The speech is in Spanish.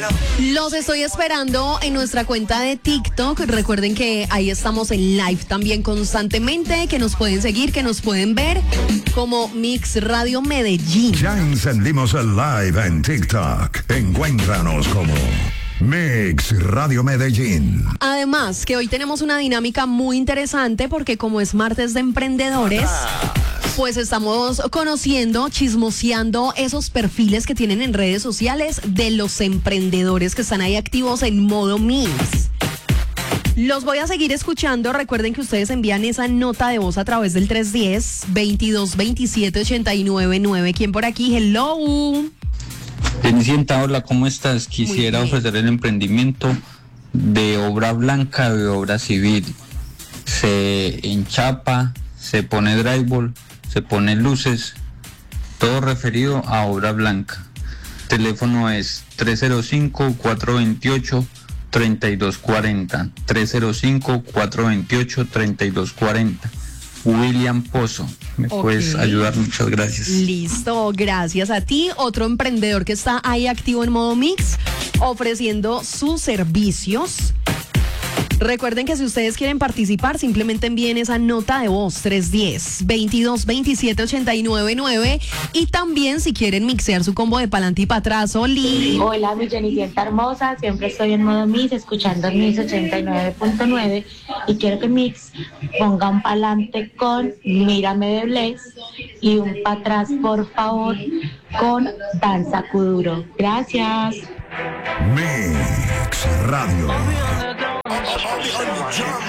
Los estoy esperando en nuestra cuenta de TikTok. Recuerden que ahí estamos en live también constantemente, que nos pueden seguir, que nos pueden ver como Mix Radio Medellín. Ya encendimos el live en TikTok. Encuéntranos como Mix Radio Medellín. Además, que hoy tenemos una dinámica muy interesante porque como es martes de emprendedores, pues estamos conociendo, chismoseando esos perfiles que tienen en redes sociales de los emprendedores que están ahí activos en modo Mix. Los voy a seguir escuchando. Recuerden que ustedes envían esa nota de voz a través del 310-2227-899. ¿Quién por aquí? Hello. Cenicienta, hola, ¿cómo estás? Quisiera Muy bien. ofrecer el emprendimiento de obra blanca, de obra civil. Se enchapa, se pone drywall, se pone luces, todo referido a obra blanca. Teléfono es 305-428-3240. 305-428-3240. William Pozo. ¿Me puedes ayudar? Muchas gracias. Listo, gracias a ti. Otro emprendedor que está ahí activo en modo Mix, ofreciendo sus servicios. Recuerden que si ustedes quieren participar, simplemente envíen esa nota de voz 310-2227-899. Y también si quieren mixear su combo de pa'lante y pa' atrás, Oli. Hola, mi Cenicienta hermosa, siempre estoy en modo Mix, escuchando el Mix 89.9 y quiero que Mix ponga un pa'lante con Mírame de Bless y un pa' atrás, por favor, con Danza Kuduro. Gracias. Mix Radio.